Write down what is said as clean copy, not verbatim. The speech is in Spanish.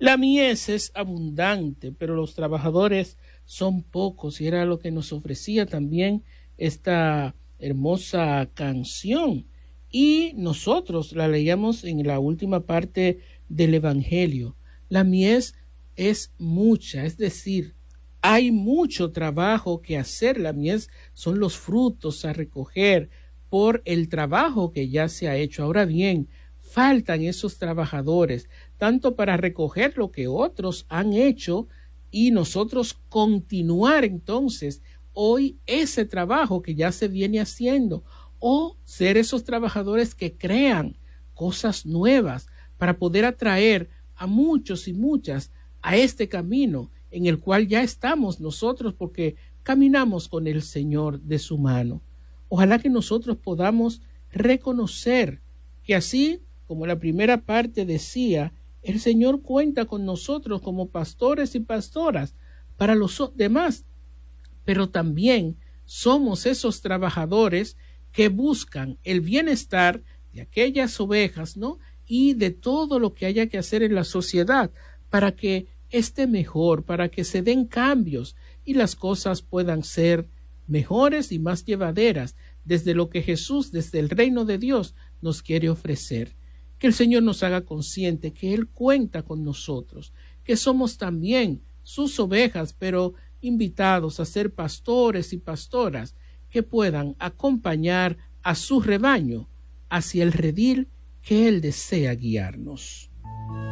La mies es abundante, pero los trabajadores son pocos, y era lo que nos ofrecía también esta hermosa canción. Y nosotros la leíamos en la última parte del Evangelio. La mies es mucha, es decir, hay mucho trabajo que hacer. La mies son los frutos a recoger por el trabajo que ya se ha hecho. Ahora bien, faltan esos trabajadores, tanto para recoger lo que otros han hecho y nosotros continuar entonces hoy ese trabajo que ya se viene haciendo, o ser esos trabajadores que crean cosas nuevas para poder atraer a muchos y muchas a este camino en el cual ya estamos nosotros, porque caminamos con el Señor de su mano. Ojalá que nosotros podamos reconocer que así como la primera parte decía, el Señor cuenta con nosotros como pastores y pastoras para los demás, pero también somos esos trabajadores que buscan el bienestar de aquellas ovejas, ¿no? Y de todo lo que haya que hacer en la sociedad para que esté mejor, para que se den cambios y las cosas puedan ser mejores y más llevaderas desde lo que Jesús, desde el reino de Dios, nos quiere ofrecer. Que el Señor nos haga consciente que Él cuenta con nosotros, que somos también sus ovejas, pero invitados a ser pastores y pastoras que puedan acompañar a su rebaño hacia el redil que Él desea guiarnos.